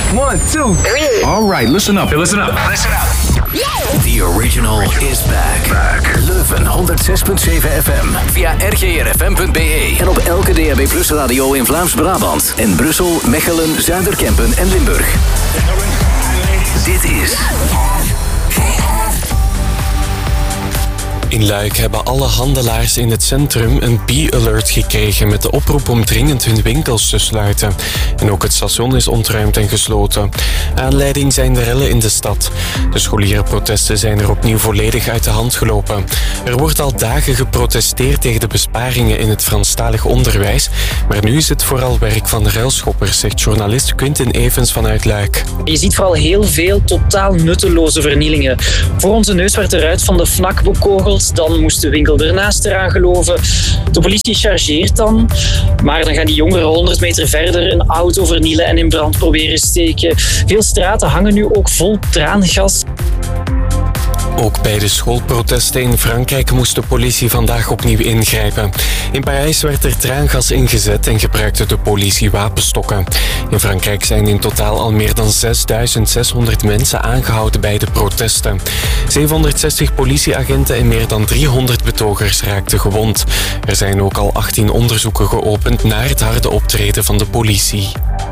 1, 2, 3. All right, listen up. Hey, listen up. Listen up. The original is back. Leuven 106.7 FM. Via rgrfm.be. En op elke DAB Plus radio in Vlaams-Brabant. En Brussel, Mechelen, Zuiderkempen en Limburg. Dit is... In Luik hebben alle handelaars in het centrum een B-alert gekregen met de oproep om dringend hun winkels te sluiten. En ook het station is ontruimd en gesloten. Aanleiding zijn de rellen in de stad. De scholierenprotesten zijn er opnieuw volledig uit de hand gelopen. Er wordt al dagen geprotesteerd tegen de besparingen in het Franstalig onderwijs, maar nu is het vooral werk van de ruilschoppers, zegt journalist Quintin Evens vanuit Luik. Je ziet vooral heel veel totaal nutteloze vernielingen. Voor onze neus werd eruit van de FNAC bekogeld. Dan moest de winkel ernaast eraan geloven. De politie chargeert dan. Maar dan gaan die jongeren 100 meter verder een auto vernielen en in brand proberen steken. Veel straten hangen nu ook vol traangas. Ook bij de schoolprotesten in Frankrijk moest de politie vandaag opnieuw ingrijpen. In Parijs werd er traangas ingezet en gebruikte de politie wapenstokken. In Frankrijk zijn in totaal al meer dan 6.600 mensen aangehouden bij de protesten. 760 politieagenten en meer dan 300 betogers raakten gewond. Er zijn ook al 18 onderzoeken geopend naar het harde optreden van de politie.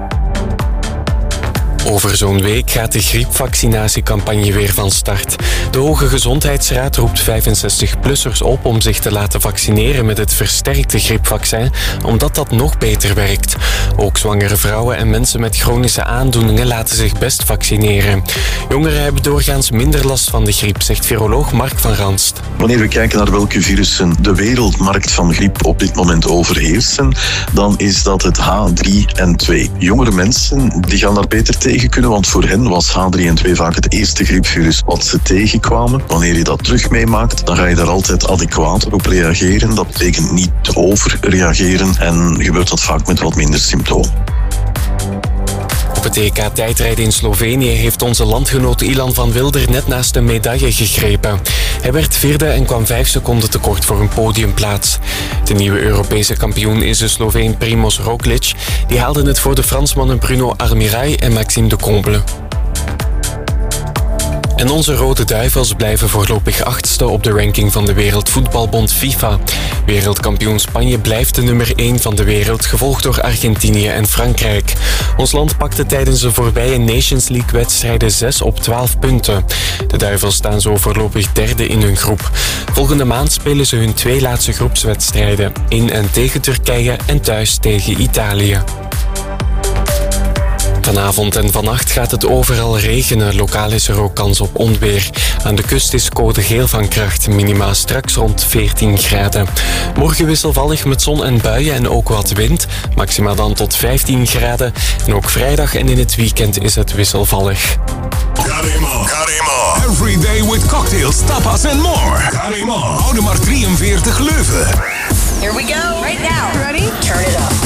Over zo'n week gaat de griepvaccinatiecampagne weer van start. De Hoge Gezondheidsraad roept 65-plussers op om zich te laten vaccineren met het versterkte griepvaccin, omdat dat nog beter werkt. Ook zwangere vrouwen en mensen met chronische aandoeningen laten zich best vaccineren. Jongeren hebben doorgaans minder last van de griep, zegt viroloog Mark van Ranst. Wanneer we kijken naar welke virussen de wereldmarkt van griep op dit moment overheersen, dan is dat het H3N2. Jongere mensen die gaan daar beter tegen kunnen, want voor hen was H3N2 vaak het eerste griepvirus wat ze tegenkwamen. Wanneer je dat terug meemaakt, dan ga je daar altijd adequaat op reageren. Dat betekent niet overreageren en gebeurt dat vaak met wat minder symptomen. Op het EK tijdrijden in Slovenië heeft onze landgenoot Ilan van Wilder net naast een medaille gegrepen. Hij werd vierde en kwam 5 seconden tekort voor een podiumplaats. De nieuwe Europese kampioen is de Sloveen Primož Roglič. Die haalde het voor de Fransmannen Bruno Armirail en Maxime de Comble. En onze Rode Duivels blijven voorlopig 8e op de ranking van de Wereldvoetbalbond FIFA. Wereldkampioen Spanje blijft de nummer 1 van de wereld, gevolgd door Argentinië en Frankrijk. Ons land pakte tijdens de voorbije Nations League-wedstrijden 6 op 12 punten. De Duivels staan zo voorlopig derde in hun groep. Volgende maand spelen ze hun 2 laatste groepswedstrijden. In en tegen Turkije en thuis tegen Italië. Vanavond en vannacht gaat het overal regenen. Lokaal is er ook kans op onweer. Aan de kust is code geel van kracht. Minima straks rond 14 graden. Morgen wisselvallig met zon en buien en ook wat wind. Maxima dan tot 15 graden. En ook vrijdag en in het weekend is het wisselvallig. Karima. Every day with cocktails, tapas and more. Karima. Oude maar 43 Leuven. Here we go. Right now. Ready? Turn it up.